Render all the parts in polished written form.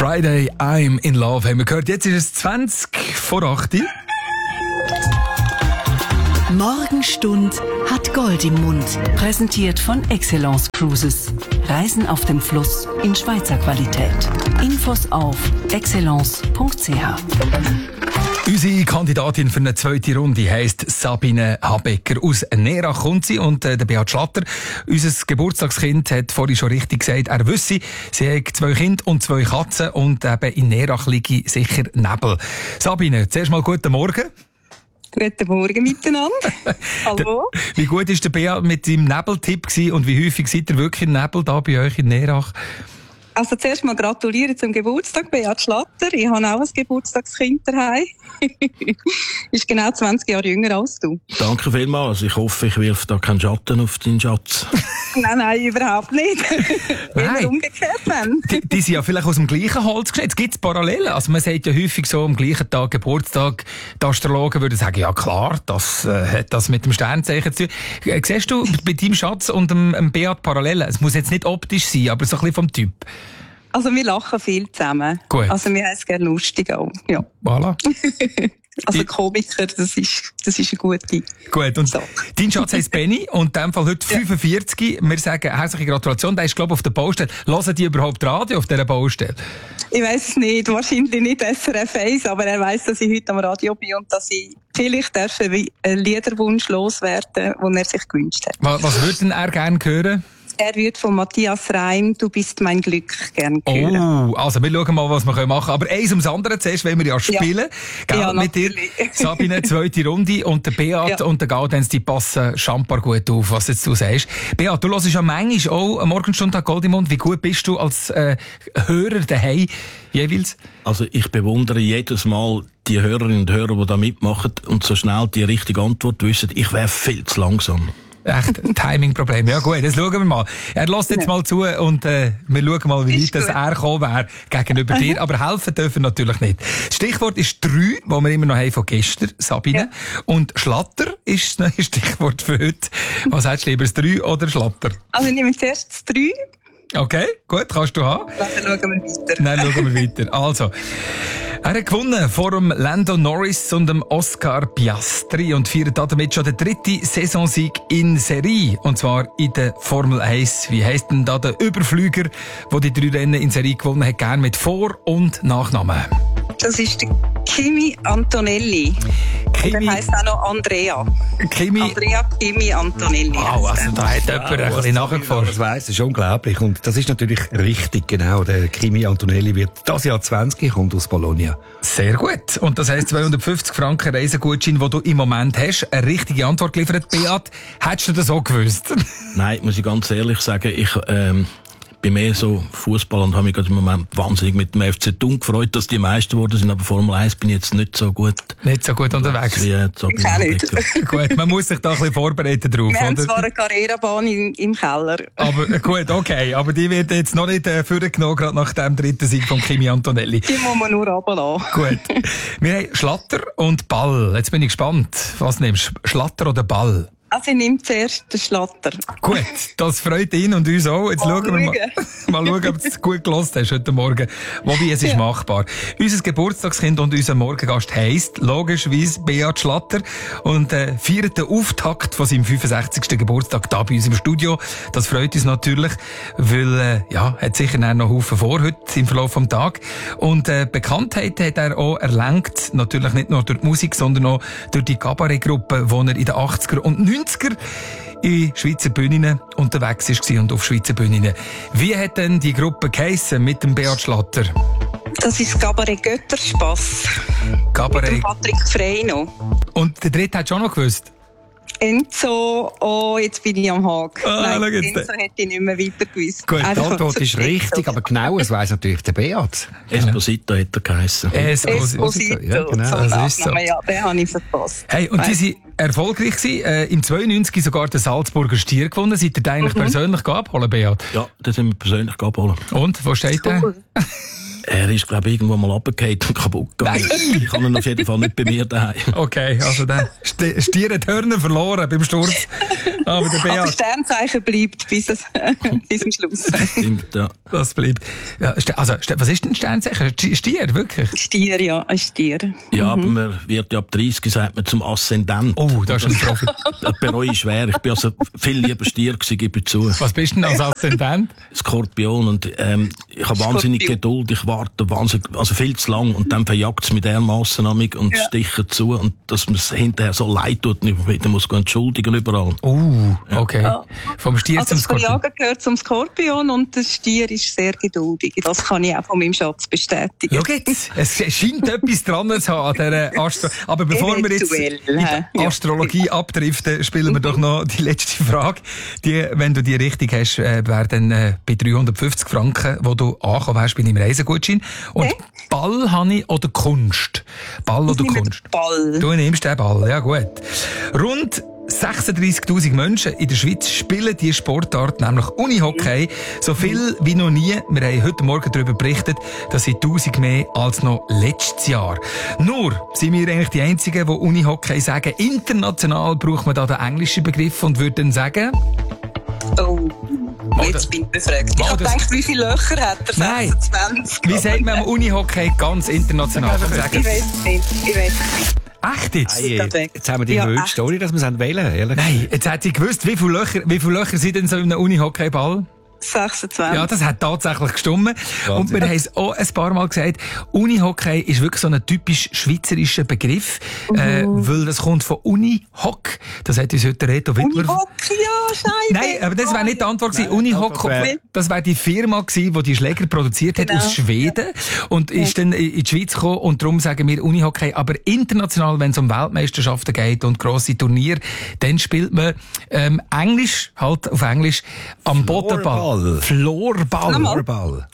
Friday, I'm in love, haben wir gehört. Jetzt ist es 20 vor 8 Uhr. Morgenstund hat Gold im Mund. Präsentiert von Excellence Cruises. Reisen auf dem Fluss in Schweizer Qualität. Infos auf excellence.ch. Unsere Kandidatin für eine zweite Runde heisst Sabine Habecker. Aus Nerach kommt sie und der Beat Schlatter, unser Geburtstagskind, hat vorhin schon richtig gesagt, er wisse, sie hat 2 Kinder und 2 Katzen und eben in Nerach liege sicher Nebel. Sabine, zuerst mal guten Morgen. Guten Morgen miteinander. Hallo. Wie gut war der Beat mit seinem Nebeltipp und wie häufig seid ihr wirklich im Nebel da bei euch in Nerach? Also zuerst mal gratulieren zum Geburtstag, Beat Schlatter. Ich habe auch ein Geburtstagskind daheim. Ist genau 20 Jahre jünger als du. Danke vielmals. Ich hoffe, ich wirf da keinen Schatten auf deinen Schatz. Nein, überhaupt nicht. Immer umgekehrt dann. Die sind ja vielleicht aus dem gleichen Holz geschnitzt. Jetzt gibt es Parallelen. Also man sagt ja häufig so, am gleichen Tag Geburtstag, die Astrologen würden sagen, ja klar, das hat das mit dem Sternzeichen zu tun. Siehst du bei deinem Schatz und dem Beat Parallelen? Es muss jetzt nicht optisch sein, aber so ein bisschen vom Typ. Also wir lachen viel zusammen. Gut. Also wir haben es gerne lustig auch. Ja. Voilà. Also Komiker, das ist eine gute Gut, und Sache. Dein Schatz heisst Benny und in dem Fall heute 45. Wir sagen herzliche Gratulation. Der ist, glaube ich, auf der Baustelle. Hören die überhaupt Radio auf dieser Baustelle? Ich weiss es nicht. Wahrscheinlich nicht SRF 1, aber er weiss, dass ich heute am Radio bin und dass ich vielleicht einen Liederwunsch loswerden, den er sich gewünscht hat. Was würde denn er gerne hören? Er wird von Matthias Reim «Du bist mein Glück» gerne hören. Oh, also wir schauen mal, was wir machen können. Aber eins ums andere zuerst, wenn wir ja spielen. Ja, ja, mit dir, Sabine, zweite Runde. Und der Beat und der Gaudenz, die passen schambar gut auf, was jetzt du sagst. Beat, du hörst ja manchmal auch eine Morgenstunde an Gold im Mund. Wie gut bist du als Hörer daheim jeweils? Also ich bewundere jedes Mal die Hörerinnen und Hörer, die da mitmachen und so schnell die richtige Antwort wissen. Ich wäre viel zu langsam. Echt ein Timing-Problem. Ja gut, das schauen wir mal. Er lässt jetzt mal zu und wir schauen mal, wie weit das er gekommen wäre gegenüber dir. Aber helfen dürfen natürlich nicht. Das Stichwort ist 3, das wir immer noch haben von gestern, Sabine. Ja. Und Schlatter ist das neue Stichwort für heute. Was sagst du lieber, das 3 oder Schlatter? Also ich nehme zuerst das 3. Okay, gut, kannst du haben. Dann schauen wir weiter. Dann schauen wir weiter. Also, er hat gewonnen vor dem Lando Norris und dem Oscar Piastri und feiert damit schon den 3. Saisonsieg in Serie. Und zwar in der Formel 1. Wie heisst denn da der Überflüger, der die 3 Rennen in Serie gewonnen hat, gern mit Vor- und Nachnamen? Das ist der Kimi Antonelli. Der heisst auch noch Andrea. Andrea Kimi Antonelli. Wow, also da hat jemand ein bisschen nachgeforscht. Das weiss, das ist unglaublich. Und das ist natürlich richtig, genau. Der Kimi Antonelli wird das Jahr 20, kommt aus Bologna. Sehr gut. Und das heisst 250 Franken Reisegutschein, den du im Moment hast. Eine richtige Antwort geliefert. Beat, hättest du das auch gewusst? Nein, muss ich ganz ehrlich sagen, ich bin mehr so Fußball und habe mich gerade im Moment wahnsinnig mit dem FC Thun gefreut, dass die Meister geworden sind, aber Formel 1 bin ich jetzt nicht so gut. Nicht so gut unterwegs. Ja, so ich auch nicht. Gut, man muss sich da ein bisschen vorbereiten drauf. Wir haben zwar eine Carrera-Bahn im Keller. Aber gut, okay, aber die wird jetzt noch nicht vorgenommen, gerade nach dem 3. Sieg von Kimi Antonelli. Die muss man nur runterlassen. Gut. Wir haben Schlatter und Ball. Jetzt bin ich gespannt. Was nimmst du? Schlatter oder Ball? Also ich nehme zuerst den Schlatter. Gut, das freut ihn und uns auch. Jetzt schauen wir mal schauen, ob du es gut gehört hast heute Morgen. Wobei, es ist machbar. Unser Geburtstagskind und unser Morgengast heisst logischerweise Beat Schlatter und feiert den Auftakt von seinem 65. Geburtstag da bei uns im Studio. Das freut uns natürlich, weil hat sicher noch Haufen vor heute im Verlauf des Tages. Und Bekanntheit hat er auch erlangt, natürlich nicht nur durch die Musik, sondern auch durch die Kabarettgruppe, die er in den 80er und 90er in Schweizer Bühnen unterwegs war und auf Schweizer Bühnen. Wie hat denn die Gruppe geheissen mit dem Beat Schlatter? Das ist Cabaret Götterspass. Cabaret. Mit Patrick Freino. Und der dritte hat schon noch gewusst? Enzo, jetzt bin ich am Haken. Nein, Enzo hätte ich nicht mehr weiter gewusst. Gut, die Antwort ist richtig, aber genau, es weiss natürlich der Beat. Esposito hat er geheissen. Esposito, ja, genau. Das ist so. Ja, den habe ich verpasst. Hey, und die sind erfolgreich gewesen. Im 92 sogar den Salzburger Stier gewonnen. Seid ihr den eigentlich persönlich abholen, Beat? Ja, den sind wir persönlich abholen. Und, wo steht der? Er ist, glaube ich, irgendwo mal runtergefallen und kaputt gegangen. Ich habe ihn auf jeden Fall nicht bei mir daheim. Okay, also dann Stier die Hörner verloren beim Sturz. Aber der Aber Sternzeichen bleibt bis zum Schluss. Stimmt, ja. Das bleibt. Ja, also, was ist denn ein Sternzeichen? Stier, wirklich? Stier, ja, ein Stier. Ja, aber man wird ja ab 30, sagt man, zum Aszendent. Oh, das ist ein Profi. Das bereue ich schwer. Ich bin also viel lieber Stier gewesen, gebe ich zu. Was bist du denn als Aszendent? Skorpion. Und ich habe wahnsinnig Geduld. Ich warte wahnsinnig, also viel zu lang. Und dann verjagt es mich dermassen an mich und sticht zu. Und dass man es hinterher so leid tut und ich wieder muss entschuldigen überall. Okay. Ja. Vom Stier also zum Skorpion. Das Verjagen gehört zum Skorpion und der Stier ist sehr geduldig. Das kann ich auch von meinem Schatz bestätigen. Schau jetzt, es scheint etwas dran zu haben an dieser Aber bevor wir jetzt in die Astrologie abdriften, spielen wir doch noch die letzte Frage. Die, wenn du die richtig hast, wäre dann bei 350 Franken, wo du angekommen hast bei deinem Reisegutschein. Und Ball habe ich oder Kunst? Ball oder Kunst? Ball. Du nimmst den Ball, ja gut. Rund 36.000 Menschen in der Schweiz spielen diese Sportart, nämlich Unihockey, so viel wie noch nie. Wir haben heute Morgen darüber berichtet, dass sind 1000 mehr als noch letztes Jahr. Nur sind wir eigentlich die Einzigen, die Unihockey sagen. International braucht man da den englischen Begriff und würde dann sagen... Oh, jetzt bin ich befragt. Ich habe gedacht, wie viele Löcher hat er? 26. Wie sagt man am Unihockey ganz international? Ich weiß nicht. Echt jetzt? Jetzt haben wir die blöde Story, dass wir es wählen. Nein, jetzt hat sie gewusst, wie viele Löcher sind denn so in einem Unihockeyball? 26. Ja, das hat tatsächlich gestimmt. Und wir haben es auch ein paar Mal gesagt, Unihockey ist wirklich so ein typisch schweizerischer Begriff, weil das kommt von Unihock. Das hat uns heute Reto Wittmer... Unihock, ja, Scheibe. Nein, aber das wäre nicht die Antwort gewesen. Unihock, das wäre die Firma gewesen, die die Schläger produziert hat, aus Schweden. Und ist dann in die Schweiz gekommen. Und darum sagen wir Unihockey. Aber international, wenn es um Weltmeisterschaften geht und grosse Turniere, dann spielt man Englisch, halt auf Englisch, am Bodenball. Floorball.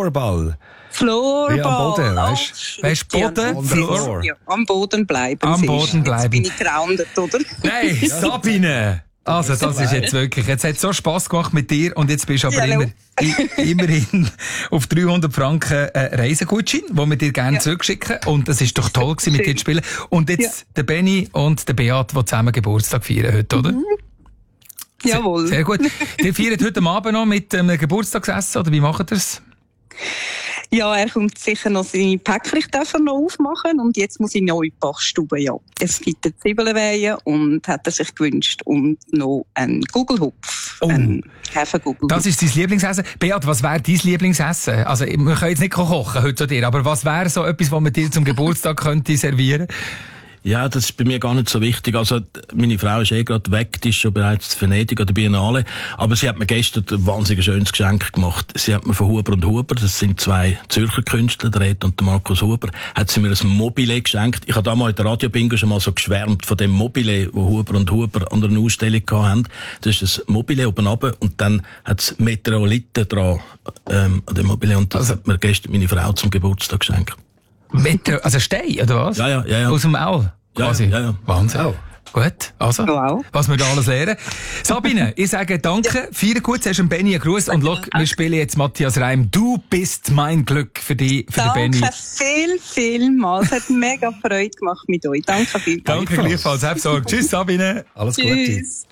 Ja, am Boden, weißt du? Boden, Floor. Ja, am Boden bleiben. Am Boden bleiben. Jetzt bin ich grounded, oder? Nein, Sabine! Also, das ist jetzt wirklich, jetzt hat es so Spass gemacht mit dir und jetzt bist du aber immerhin auf 300 Franken Reisegutschein, den wir dir gerne zurückschicken. Und es ist doch toll gewesen, mit dir zu spielen. Und jetzt der Benni und der Beat, die zusammen Geburtstag feiern heute, oder? Jawohl. Sehr gut. Ihr feiert heute Abend noch mit einem Geburtstagsessen, oder wie macht ihr es? Ja, er kommt sicher noch seine Päckchen noch aufmachen und jetzt muss ich neu in die Bachstube, ja. Es gibt eine Zwiebelweihe und hat er sich gewünscht und noch einen Gugelhupf. Einen Hefegugel. Das ist dein Lieblingsessen. Beat, was wäre dein Lieblingsessen? Also, wir können jetzt nicht kochen heute zu dir, aber was wäre so etwas, was man dir zum Geburtstag könnte servieren? Ja, das ist bei mir gar nicht so wichtig. Also, meine Frau ist gerade weg, die ist schon bereits in Venedig oder Biennale. Aber sie hat mir gestern ein wahnsinnig schönes Geschenk gemacht. Sie hat mir von Huber und Huber, das sind zwei Zürcher Künstler, der Ed und der Markus Huber, hat sie mir ein Mobile geschenkt. Ich habe damals in der Radio-Bingo schon mal so geschwärmt von dem Mobile, wo Huber und Huber an einer Ausstellung hatten. Das ist ein Mobile oben runter und dann hat es Meteoriten dran, an dem Mobile. Und das hat mir gestern meine Frau zum Geburtstag geschenkt. Also Stein, oder was? Ja. Aus dem All? Quasi. Ja. Wahnsinn. Oh. Gut, also, was wir da alles lernen. Sabine, ich sage danke, feier gut, hast dem Benni einen Gruß und schau, wir spielen jetzt Matthias Reim. Du bist mein Glück für den Benni. Danke vielmals, es hat mega Freude gemacht mit euch. Danke vielmals. Danke gleichfalls, hab Sorge. Tschüss Sabine. Alles Gute. Tschüss.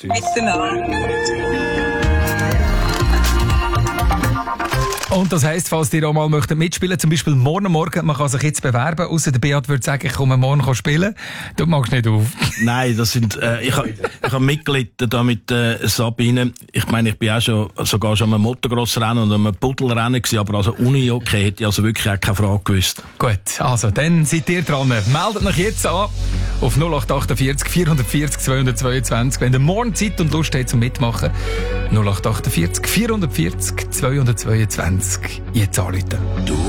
Und das heisst, falls ihr auch mal mitspielen möchtet, zum Beispiel morgen, man kann sich jetzt bewerben, ausser der Beat würde sagen, ich komme morgen spielen. Du magst nicht auf. Nein, das sind, ich hab mitgelitten da mit Sabine. Ich meine, ich bin auch sogar schon am Motocross-Rennen und am Puddelrennen gewesen, aber also Unihockey hätte ich also wirklich auch keine Frage gewusst. Gut, also, dann seid ihr dran. Meldet euch jetzt an auf 0848 440 222, wenn ihr morgen Zeit und Lust habt zum Mitmachen. 0848 440 222. Jetzt anrufen.